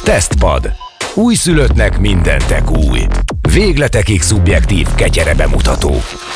Tesztpad. Újszülöttnek mindentek új. Végletekig szubjektív ketyere bemutató.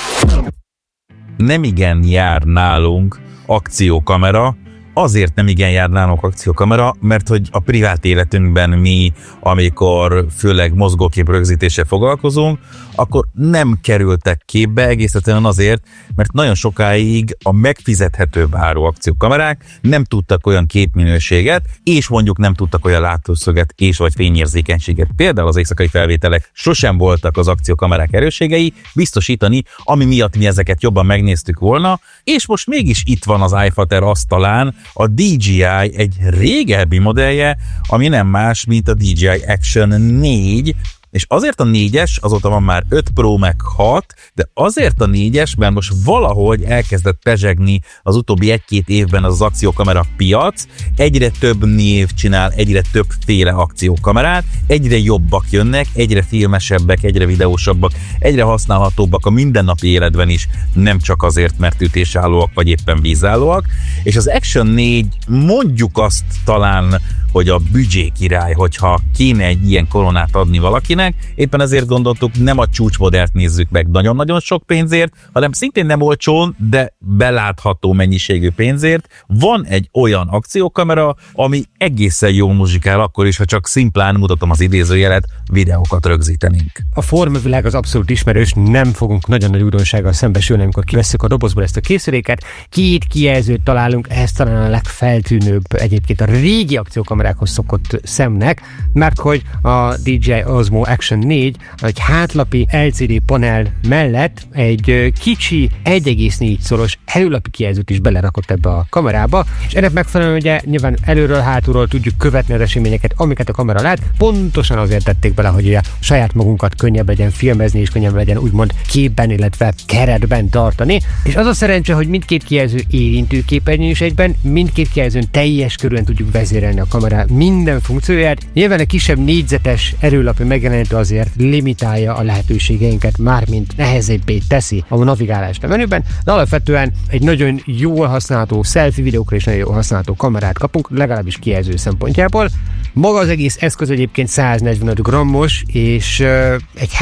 Nemigen jár nálunk akciókamera. Azért nem igen jár nálunk akciókamera, mert hogy a privát életünkben mi, amikor főleg mozgókép rögzítéssel foglalkozunk, akkor nem kerültek képbe egész egyszerűen azért, mert nagyon sokáig a megfizethetőbb áru akciókamerák nem tudtak olyan képminőséget, és mondjuk nem tudtak olyan látószöget és vagy fényérzékenységet. Például az éjszakai felvételek sosem voltak az akciókamerák erősségei biztosítani, ami miatt mi ezeket jobban megnéztük volna, és most mégis itt van az iFater asztalán a DJI egy régebbi modellje, ami nem más, mint a DJI Action 4, és azért a 4-es, azóta van már 5 Pro meg 6, de azért a 4-es, mert most valahogy elkezdett pezsegni az utóbbi 1-2 évben az akciókamera piac, egyre több név csinál, egyre többféle akciókamerát, egyre jobbak jönnek, egyre filmesebbek, egyre videósabbak, egyre használhatóbbak a mindennapi életben is, nem csak azért, mert ütésállóak vagy éppen vízállóak, és az Action 4 mondjuk azt talán, hogy a büdzsé király, hogyha kéne egy ilyen koronát adni valakinek, éppen ezért gondoltuk, nem a csúcsmodellt nézzük meg nagyon-nagyon sok pénzért, hanem szintén nem olcsón, de belátható mennyiségű pénzért. Van egy olyan akciókamera, ami egészen jól muzsikál akkor is, ha csak szimplán, mutatom az idézőjelet, videókat rögzítenénk. A formavilág az abszolút ismerős, nem fogunk nagyon nagy újdonsággal szembesülni, amikor kivesszük a dobozból ezt a készüléket. 2 kijelzőt találunk, ez talán a legfeltűnőbb egyébként a régi akciókamerákhoz szokott szemnek, mert hogy a DJI Osmo Action 4 egy hátlapi LCD panel mellett egy kicsi 1,4 szoros előlapi kijelzőt is belerakott ebbe a kamerába, és ennek megfelelően ugye nyilván előről, hátulról tudjuk követni az eseményeket, amiket a kamera lát, pontosan azért tették bele, hogy ugye saját magunkat könnyebb legyen filmezni, és könnyebb legyen úgymond képben, illetve keretben tartani, és az a szerencse, hogy mindkét kijelző érintőképernyő is egyben, mindkét kijelzőn teljes körülön tudjuk vezérelni a kamera minden funkcióját. Nyilván a kisebb négyzetes erőlapi megjelenítő azért limitálja a lehetőségeinket, mármint nehezebbé teszi a navigálást a menüben, de alapvetően egy nagyon jól használható selfie videókra és nagyon jól használható kamerát kapunk, legalábbis kijelző szempontjából. Maga az egész eszköz egyébként 145 grammos, és egy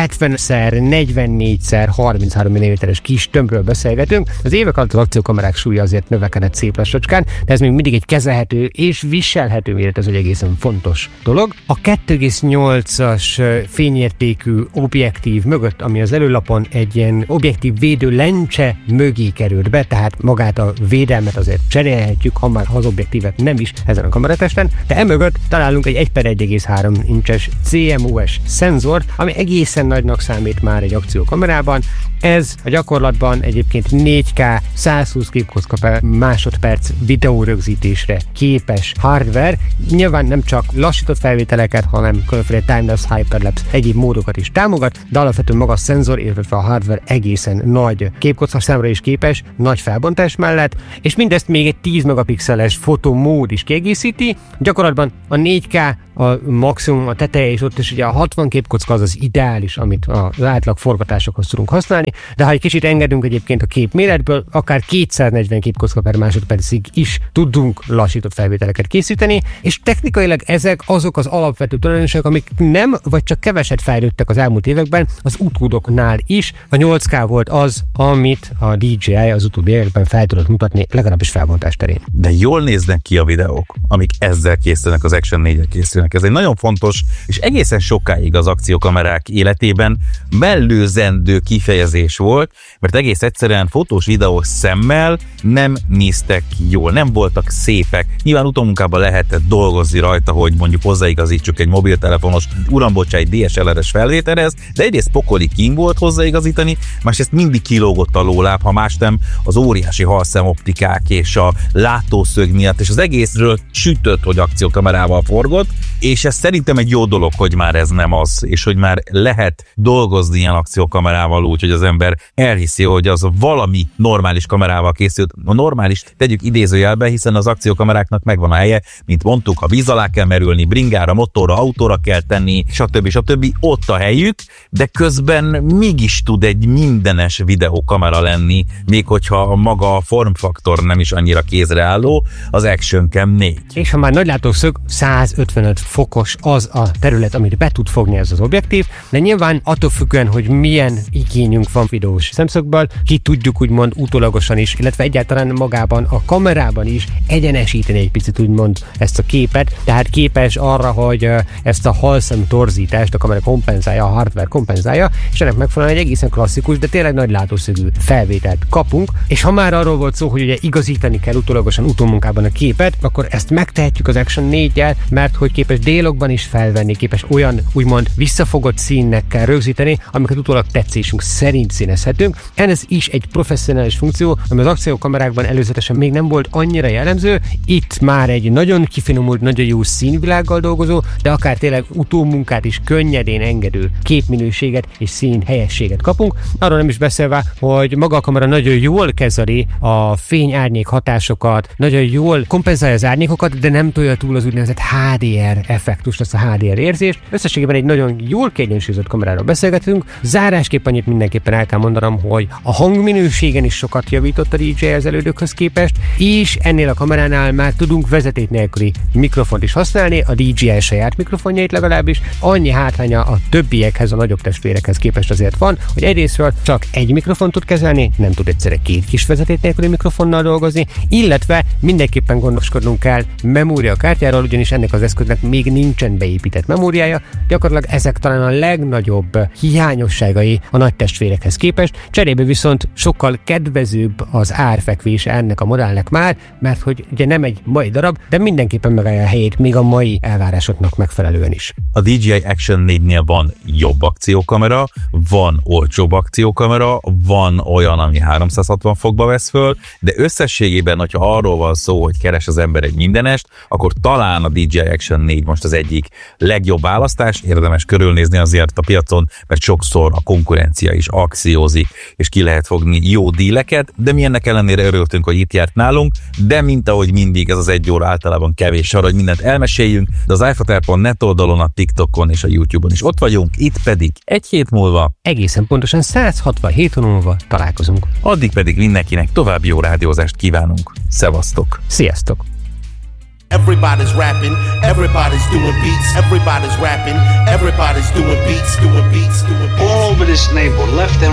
70x44x33 mm-es kis tömbről beszélgetünk. Az évek alatt az akciókamerák súlya azért növekedett szép lassacskán, de ez még mindig egy kezelhető és viselhető méret, ez egy egészen fontos dolog. A 2,8-as fényértékű objektív mögött, ami az előlapon egy ilyen objektív védő lencse mögé került be, tehát magát a védelmet azért cserélhetjük, ha már az objektívet nem is ezen a kameratesten, de emögött találunk egy 1/1,3 incses CMOS szenzort, ami egészen nagynak számít már egy akciókamerában. Ez a gyakorlatban egyébként 4K 120 képkocka per másodperc videórögzítésre képes hardware. Nyilván nem csak lassított felvételeket, hanem különféle timelapse, hyperlapse, egyéb módokat is támogat, de alapvetően maga a szenzor, illetve a hardware egészen nagy képkocka számra is képes, nagy felbontás mellett, és mindezt még egy 10 megapixeles fotomód is kiegészíti. Gyakorlatban a 4K a maximum, a teteje és ott is ugye a 60 képkocka az ideális, amit az átlag forgatásokhoz tudunk használni, de ha egy kicsit engedünk egyébként a képméretből, akár 240 képkocka per másodpercig is tudunk lassított felvételeket készíteni, és technikailag ezek azok az alapvető tulajdonságok, amik nem, vagy csak keveset fejlődtek az elmúlt években, az utódoknál is. A 8K volt az, amit a DJI az utóbbi években fel tudott mutatni, legalábbis felbontás terén. De jól néznek ki a videók, amik ezzel készülnek, az Action 4-el készülnek. Ez egy nagyon fontos, és egészen sokáig az akciókamerák életében mellőzendő kifejezés volt, mert egész egyszerűen fotós videós szemmel nem néztek jól, nem voltak szépek. Nyilván utómunkában lehetett dolgozni rajta, hogy mondjuk hozzáigazítsuk egy mobiltelefonos, egy DSLR-es felvételhez, de egyrészt pokoli kín volt hozzáigazítani, másrészt mindig kilógott a lóláb, ha más nem az óriási halszemoptikák és a látószög miatt, és az egészről sütött, hogy akciókamerával forgott, és ez szerintem egy jó dolog, hogy már ez nem az, és hogy már lehet dolgozni ilyen akciókamerával úgy, hogy az ember elhiszi, hogy az valami normális kamerával készült. A normális tegyük idézőjelbe, hiszen az akciókameráknak megvan a helye, mint mondtuk, ha víz alá kell merülni, bringára, motorra, autóra kell tenni, stb. Ott a helyük, de közben mégis tud egy mindenes videókamera lenni, még hogyha maga a formfaktor nem is annyira kézreálló, az Action Cam 4. És ha már nagy látószög, 155 fokos az a terület, amit be tud fogni ez az objektív, de nyilván attól függően, hogy milyen igényünk van videós szemszögből, ki tudjuk úgymond utólagosan is, illetve egyáltalán magában a kamerában is egyenesíteni egy picit úgymond ezt a képet, tehát képes arra, hogy ezt a halszem torzítást a kamera kompenzálja, a hardware kompenzálja, és ennek megfelelően egy egészen klasszikus, de tényleg nagy látószögű felvételt kapunk, és ha már arról volt szó, hogy ugye igazítani kell utólagosan utómunkában a képet, akkor ezt megtehetjük az Action 4-jel, mert hogy képes délokban is felvenni, képes olyan úgymond visszafogott színekkel rögzíteni, amiket utólag tetszésünk szerint színezhetünk. Ez is egy professzionális funkció, ami az akciókamerákban előzetesen még nem volt annyira jellemző. Itt már egy nagyon kifinomult, nagyon jó színvilággal dolgozó, de akár tényleg utómunkát is könnyedén engedő képminőséget és szín helyességet kapunk. Arról nem is beszélve, hogy maga a kamera nagyon jól kezeli a fény-árnyék hatásokat, nagyon jól kompenzálja az árnyékokat, de nem tolja túl az úgynevezett HDR effektust, azt a HDR érzést. Összességében egy nagyon jól kiegyensúlyozott kameráról beszélgetünk. Zárásképp annyit mindenképpen el kell mondanom, hogy a hangminőségen is sokat javított a DJI az elődökhöz képest, és ennél a kameránál már tudunk vezeték nélküli mikrofont is használni, a DJI saját mikrofonjait legalábbis. Annyi hátránya a többiekhez, a nagyobb testvérekhez képest azért van, hogy egyrésztről csak egy mikrofon tud kezelni, nem tud egyszerre két kis vezeték nélküli mikrofonnal dolgozni, illetve mindenképpen gondoskodnunk kell memóriakártyáról, ugyanis ennek az eszköznek még nincsen beépített memóriája. Gyakorlatilag ezek talán a legnagyobb hiányosságai a nagy testvérekhez képest, cserébe viszont sokkal kedvezőbb az árfekvése ennek a modellnek már, mert hogy ugye nem egy mai darab, de mindenképpen megállja a helyét még a mai elvárásoknak megfelelően is. A DJI Action 4-nél van jobb akciókamera, van olcsóbb akciókamera, van olyan, ami 360 fokba vesz föl, de összességében, hogyha arról van szó, hogy keres az ember egy mindenest, akkor talán a DJI Action 4 most az egyik legjobb választás, érdemes körülnézni azért a piacon, mert sokszor a konkurencia is akciózik, és ki lehet fogni jó díleket, de mi ennek ellenére örültünk, hogy itt járt nálunk, de mint ahogy mindig ez az egy óra általában kevés arra, hogy mindent elmeséljünk, de az iFater.net oldalon, a TikTokon és a YouTube-on is ott vagyunk, itt pedig egy hét múlva, egészen pontosan 167 múlva találkozunk. Addig pedig mindenkinek további jó rádiózást kívánunk. Szevasztok! Sziasztok! Everybody's rapping, everybody's doing beats, everybody's rapping, everybody's doing beats, doing beats, doing beats. All over this neighborhood, left and